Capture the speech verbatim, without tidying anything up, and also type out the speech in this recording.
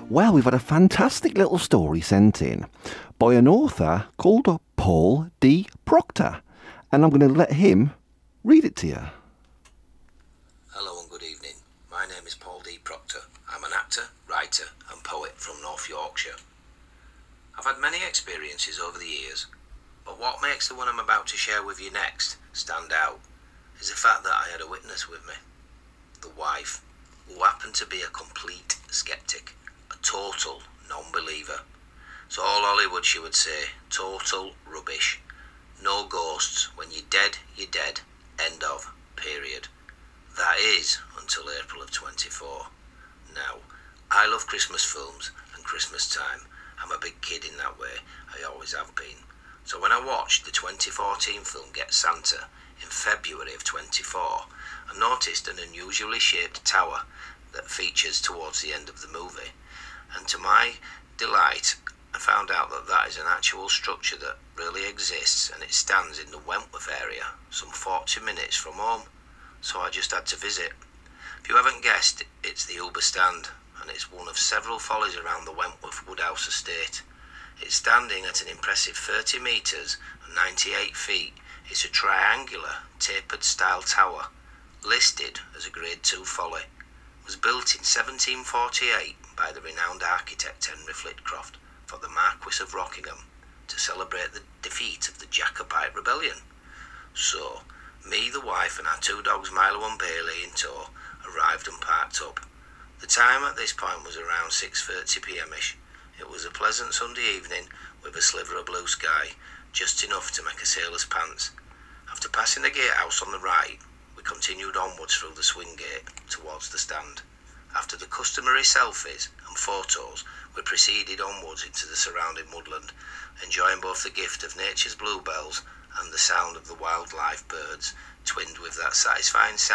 Well, we've had a fantastic little story sent in by an author called Paul D. Proctor, and I'm going to let him read it to you. Hello and good evening. My name is Paul D. Proctor. I'm an actor, writer and poet from North Yorkshire. I've had many experiences over the years, but what makes the one I'm about to share with you next stand out is the fact that I had a witness with me, the wife, who happened to be a complete skeptic, a total non-believer. So all Hollywood, she would say, total rubbish. No ghosts. When you're dead, you're dead. End of. Period. That is until April of twenty-four. Now, I love Christmas films and Christmas time. I'm a big kid in that way. I always have been. So when I watched the twenty fourteen film Get Santa in February of twenty-four, I noticed an unusually shaped tower that features towards the end of the movie. And to my delight, I found out that that is an actual structure that really exists, and it stands in the Wentworth area, some forty minutes from home. So I just had to visit. If you haven't guessed, it's the Uber stand, and it's one of several follies around the Wentworth Woodhouse estate. It's standing at an impressive thirty metres and ninety-eight feet. It's a triangular, tapered style tower, listed as a Grade two folly. It was built in seventeen forty-eight by the renowned architect Henry Flitcroft for the Marquis of Rockingham to celebrate the defeat of the Jacobite rebellion. So, me, the wife and our two dogs Milo and Bailey in tow arrived and parked up. The time at this point was around six thirty p m ish. It was a pleasant Sunday evening with a sliver of blue sky, just enough to make a sailor's pants. After passing the gatehouse on the right, we continued onwards through the swing gate towards the stand. After the customary selfies and photos, we proceeded onwards into the surrounding woodland, enjoying both the gift of nature's bluebells and the sound of the wildlife birds, twinned with that satisfying sound